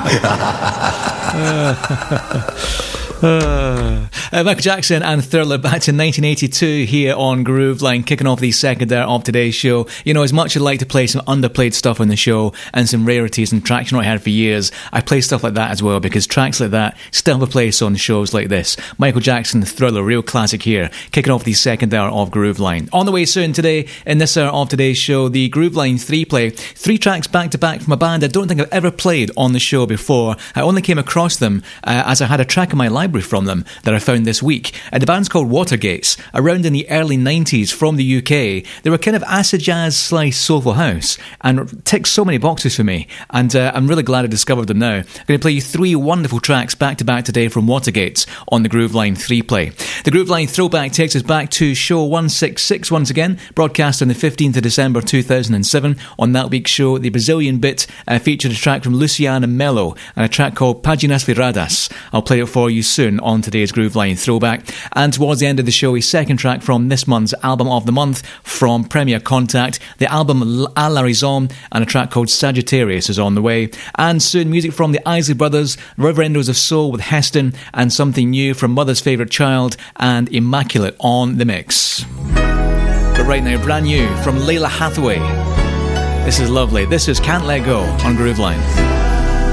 Michael Jackson and Thriller back to 1982 here on Grooveline, kicking off the second hour of today's show. You know, as much as I'd like to play some underplayed stuff on the show and some rarities and tracks you've not heard for years, I play stuff like that as well, because tracks like that still have a place on shows like this. Michael Jackson, Thriller, real classic here, kicking off the second hour of Grooveline. On the way soon today, in this hour of today's show, the Grooveline 3-play, 3 tracks back to back from a band I don't think I've ever played on the show before. I only came across them as I had a track in my library from them that I found this week. The band's called Watergates, around in the early 90s from the UK. They were kind of acid jazz slice soulful house and ticked so many boxes for me, and I'm really glad I discovered them now. I'm going to play you 3 wonderful tracks back to back today from Watergates on the Grooveline 3-play. The Grooveline Throwback takes us back to show 166 once again, broadcast on the 15th of December 2007. On that week's show, the Brazilian bit featured a track from Luciana Mello and a track called Páginas Viradas. I'll play it for you soon on today's Grooveline Throwback. And towards the end of the show, a second track from this month's album of the month from Premier Contact. The album A La Raison and a track called Sagittarius is on the way. And soon music from the Isley Brothers, Reverendos of Soul with Heston, and something new from Mother's Favourite Child and Immaculate on the mix. But right now, brand new from Layla Hathaway. This is lovely. This is Can't Let Go on Grooveline.